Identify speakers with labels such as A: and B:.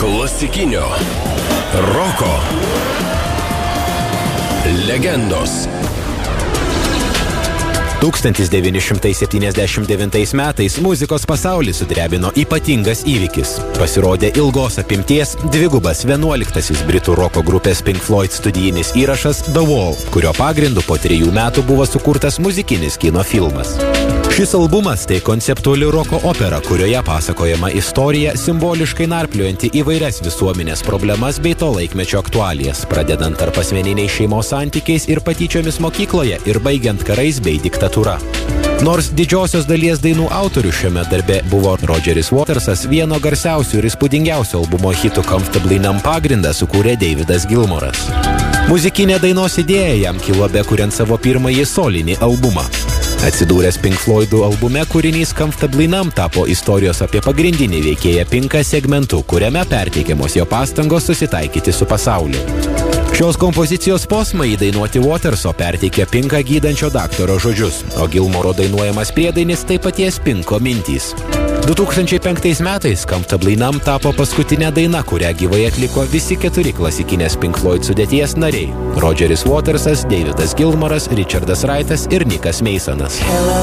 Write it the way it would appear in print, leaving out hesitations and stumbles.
A: Klasikinio roko legendos.
B: 1979 metais muzikos pasaulį sudrebino ypatingas įvykis. Pasirodė ilgos apimties dvigubas 11-asis britų roko grupės Pink Floyd studijinis įrašas The Wall, kurio pagrindu po 3 metų buvo sukurtas muzikinis kino filmas. Šis albumas tai konceptuali roko opera, kurioje pasakojama istorija simboliškai narpliojanti įvairias visuomenės problemas bei to laikmečio aktualijas, pradedant tarpasmeniniais šeimos santykiais ir patyčiomis mokykloje ir baigiant karais bei diktatūra. Nors didžiosios dalies dainų autorių šiame darbe buvo Rogeris Watersas, vieno garsiausių ir įspūdingiausių albumo hitų Comfortably Numb pagrindą sukūrė Davidas Gilmoras. Muzikinė dainos idėja jam kilo bekuriant savo pirmąjį solinį albumą. Atsidūręs Pink Floydų albume, kūrinys Comfortably Numb tapo istorijos apie pagrindinį veikėją Pinką segmentu, kuriame perteikiamos jo pastangos susitaikyti su pasauliu. Šios kompozicijos posmą įdainuoti Waterso perteikė Pinką gydančio daktaro žodžius, o Gilmoro dainuojamas priedainis tai paties Pinko mintys. 2005 metais Comfortably Numb tapo paskutinė daina, kurią gyvai atliko visi 4 klasikinės Pink Floyd sudėties nariai – Rogeris Watersas, Davidas Gilmoras, Richardas Wrightas ir Nickas Masonas.